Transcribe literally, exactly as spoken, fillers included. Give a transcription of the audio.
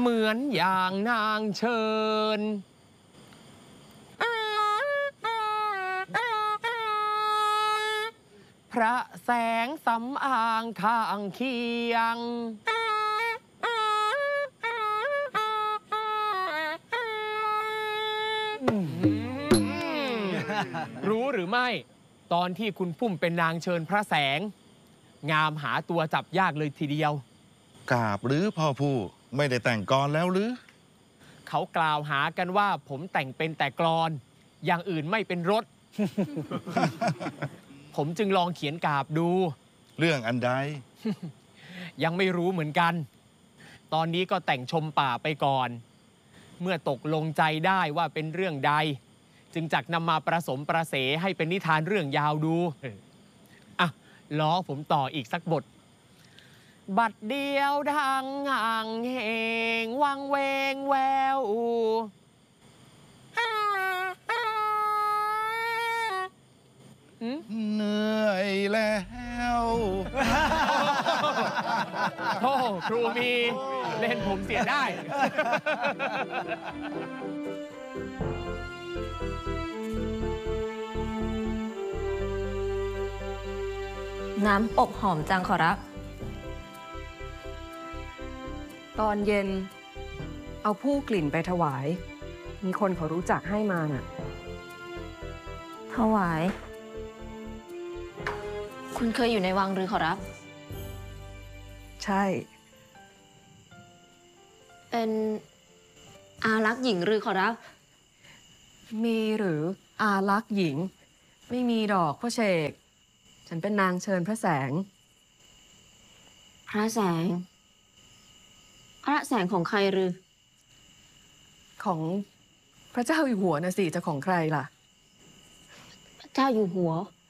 เหมือนอย่างนางเชิญพระแสงสำอางข้างเคียงรู้หรือไม่ตอนที่คุณพุ่มเป็นนางเชิญพระแสงงามหาตัวจับยากเลยทีเดียวกราบหรือพ่อผู้ไม่ได้แต่งกลอนแล้วหรือเขากล่าวหากันว่าผมแต่งเป็นแต่กลอนอย่างอื่นไม่เป็นรส ผมจึงลองเขียนกาบดูเรื่องอันใดยังไม่รู้เหมือนกันตอนนี้ก็แต่งชมป่าไปก่อนเมื่อตกลงใจได้ว่าเป็นเรื่องใดจึงจักนำมาประสมประเสให้เป็นนิทานเรื่องยาวดูอ่ะล้อผมต่ออีกสักบทบัดเดียวดังห่างเหงวังเวงแววเหนื่อยแล้วโอ้ครูมีเล่นผมเสียได้น้ำอบหอมจังขอรับตอนเย็นเอาผู้กลิ่นไปถวายมีคนเขารู้จักให้มาน่ะถวายคุณเคยอยู่ในวังหรือขอรับใช่เป็นอารักษ์หญิงหรือขอรับมีหรืออารักษ์หญิงไม่มีดอกพ่อเชกฉันเป็นนางเชิญพระแสงพระแสงพระแสงของใครหรือของพระเจ้าอยู่หัวนะสิจะของใครล่ะพระเจ้าอยู่หัว